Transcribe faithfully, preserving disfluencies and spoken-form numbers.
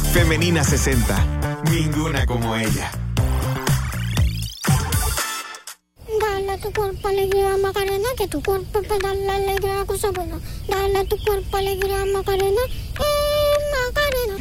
Femenina sesenta. Ninguna como ella. Dale a tu cuerpo alegría, Macarena, que tu cuerpo para dar la alegría, cosa buena. Dale a tu cuerpo alegría, Macarena, eh, Macarena.